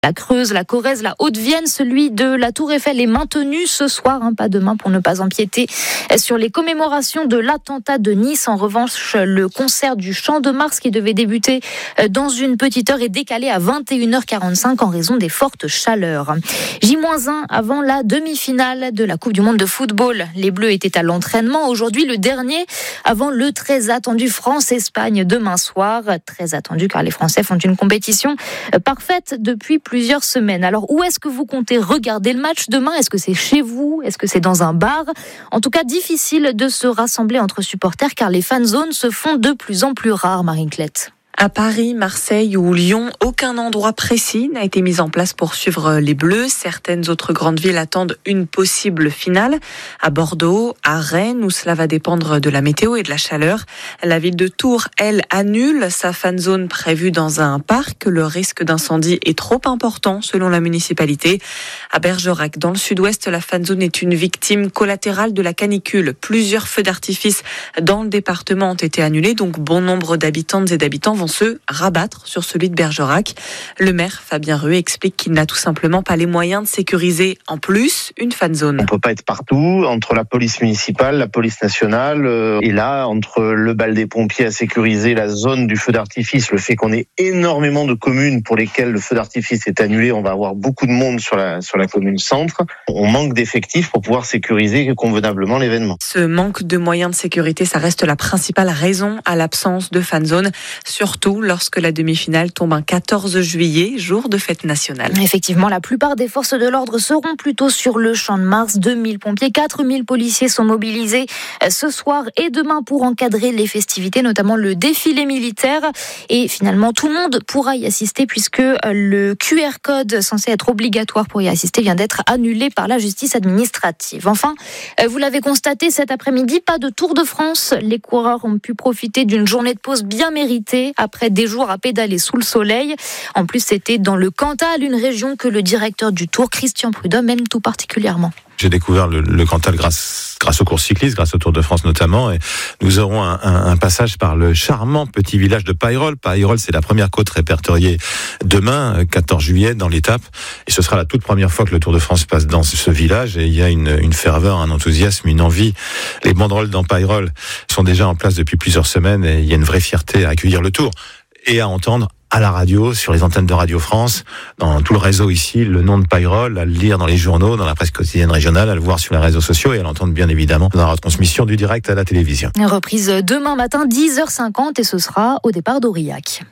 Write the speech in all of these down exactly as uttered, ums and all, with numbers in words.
La Creuse, la Corrèze, la Haute-Vienne, celui de la Tour Eiffel est maintenu ce soir, hein, pas demain pour ne pas empiéter sur les commémorations de l'attentat de Nice. En revanche, le concert du Champ de Mars qui devait débuter dans une petite heure est décalé à vingt et une heures quarante-cinq en raison des fortes chaleurs. J moins un avant la demi-finale de la Coupe du Monde de football. Les Bleus étaient à l'entraînement aujourd'hui, le dernier avant le très attendu France-Espagne demain soir. Très attendu car les Français font une compétition parfaite depuis plusieurs semaines. Alors, où est-ce que vous comptez regarder le match demain ? Est-ce que c'est chez vous ? Est-ce que c'est dans un bar ? En tout cas, difficile de se rassembler entre supporters car les fan zones se font de plus en plus rares, Marine Clette. À Paris, Marseille ou Lyon, aucun endroit précis n'a été mis en place pour suivre les Bleus. Certaines autres grandes villes attendent une possible finale. À Bordeaux, à Rennes, où cela va dépendre de la météo et de la chaleur. La ville de Tours, elle, annule sa fan zone prévue dans un parc. Le risque d'incendie est trop important, selon la municipalité. À Bergerac, dans le sud-ouest, la fan zone est une victime collatérale de la canicule. Plusieurs feux d'artifice dans le département ont été annulés, donc bon nombre d'habitantes et d'habitants vont se rabattre sur celui de Bergerac. Le maire, Fabien Ruet, explique qu'il n'a tout simplement pas les moyens de sécuriser en plus une fan zone. On ne peut pas être partout, entre la police municipale, la police nationale, euh, et là, entre le bal des pompiers à sécuriser la zone du feu d'artifice, le fait qu'on ait énormément de communes pour lesquelles le feu d'artifice est annulé, on va avoir beaucoup de monde sur la, sur la commune centre. On manque d'effectifs pour pouvoir sécuriser convenablement l'événement. Ce manque de moyens de sécurité, ça reste la principale raison à l'absence de fan zone, surtout lorsque la demi-finale tombe un quatorze juillet, jour de fête nationale. Effectivement, la plupart des forces de l'ordre seront plutôt sur le Champ de Mars. deux mille pompiers, quatre mille policiers sont mobilisés ce soir et demain pour encadrer les festivités, notamment le défilé militaire. Et finalement, tout le monde pourra y assister puisque le Q R code censé être obligatoire pour y assister vient d'être annulé par la justice administrative. Enfin, vous l'avez constaté cet après-midi, pas de Tour de France. Les coureurs ont pu profiter d'une journée de pause bien méritée après des jours à pédaler sous le soleil. En plus, c'était dans le Cantal, une région que le directeur du Tour, Christian Prudhomme, aime tout particulièrement. J'ai découvert le, le Cantal grâce, grâce aux courses cyclistes, grâce au Tour de France notamment. Et nous aurons un, un, un passage par le charmant petit village de Payrolles. Payrolles, c'est la première côte répertoriée demain, quatorze juillet, dans l'étape. Et ce sera la toute première fois que le Tour de France passe dans ce village. Et il y a une, une ferveur, un enthousiasme, une envie. Les banderoles dans Payrolles sont déjà en place depuis plusieurs semaines. Et il y a une vraie fierté à accueillir le Tour et à entendre à la radio, sur les antennes de Radio France, dans tout le réseau ici, le nom de Payrolles, à le lire dans les journaux, dans la presse quotidienne régionale, à le voir sur les réseaux sociaux et à l'entendre bien évidemment dans la retransmission du direct à la télévision. Reprise demain matin, dix heures cinquante et ce sera au départ d'Aurillac.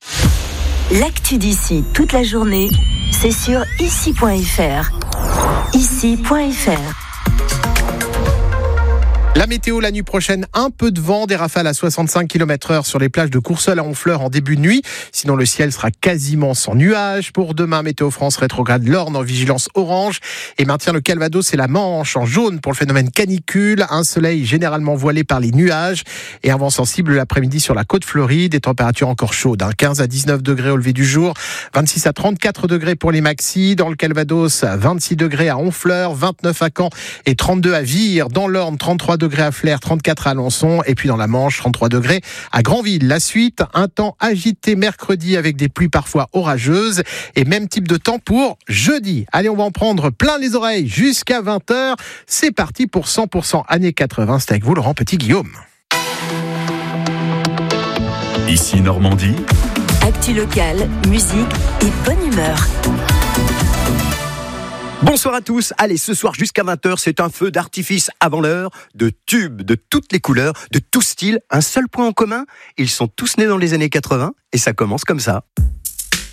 L'actu d'ici toute la journée, c'est sur ici point f r. ici point f r. La météo la nuit prochaine, un peu de vent, des rafales à soixante-cinq kilomètres heure sur les plages de Courseulles à Honfleur en début de nuit. Sinon, le ciel sera quasiment sans nuages. Pour demain, Météo France rétrograde l'Orne en vigilance orange et maintient le Calvados et la Manche en jaune pour le phénomène canicule. Un soleil généralement voilé par les nuages et un vent sensible l'après-midi sur la côte fleurie. Des températures encore chaudes, hein. quinze à dix-neuf degrés au lever du jour, vingt-six à trente-quatre degrés pour les maxis. Dans le Calvados, vingt-six degrés à Honfleur, vingt-neuf à Caen et trente-deux à Vire. Dans l'Orne, trente-trois degrés à Flers, trente-quatre à Alençon et puis dans la Manche, trente-trois degrés à Granville. La suite, un temps agité mercredi avec des pluies parfois orageuses et même type de temps pour jeudi. Allez, on va en prendre plein les oreilles jusqu'à vingt heures. C'est parti pour cent pour cent années quatre-vingts. C'est avec vous, Laurent Petit-Guillaume. Ici Normandie. Actu locale, musique et bonne humeur. Bonsoir à tous. Allez, ce soir jusqu'à vingt heures, c'est un feu d'artifice avant l'heure, de tubes de toutes les couleurs, de tout style. Un seul point en commun, ils sont tous nés dans les années quatre-vingts et ça commence comme ça.